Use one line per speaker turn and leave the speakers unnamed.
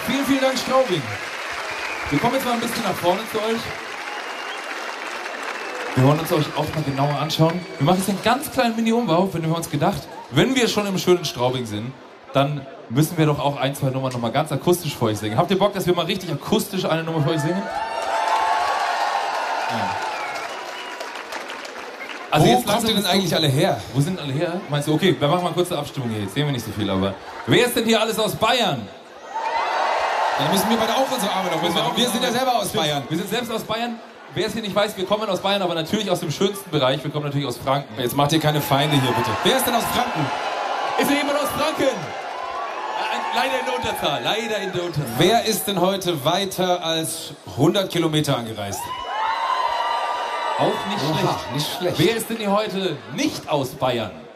Vielen, vielen Dank, Straubing. Wir kommen jetzt mal ein bisschen nach vorne zu euch. Wir wollen uns euch auch mal genauer anschauen. Wir machen jetzt einen ganz kleinen Mini-Umbau, wenn wir uns gedacht, wenn wir schon im schönen Straubing sind, dann müssen wir doch auch ein, zwei Nummern nochmal ganz akustisch für euch singen. Habt ihr Bock, dass wir mal richtig akustisch eine Nummer für euch singen? Ja. Also
Wo
jetzt
kommt ihr denn eigentlich alle her?
Wo sind alle her? Meinst du, okay, wir machen mal eine kurze Abstimmung hier. Jetzt sehen wir nicht so viel, aber... Wer ist denn hier alles aus Bayern?
Dann müssen wir beide auch unsere Arbeit noch machen. Wir sind ja selber aus Bayern.
Wir sind selbst aus Bayern. Wer es hier nicht weiß, wir kommen aus Bayern, aber natürlich aus dem schönsten Bereich. Wir kommen natürlich aus Franken.
Jetzt macht ihr keine Feinde hier, bitte. Wer ist denn aus Franken?
Ist hier jemand aus Franken? Leider in der Unterzahl. Leider in der Unterzahl.
Wer ist denn heute weiter als 100 Kilometer angereist?
Auch nicht schlecht.
Nicht schlecht.
Wer ist denn hier heute nicht aus Bayern?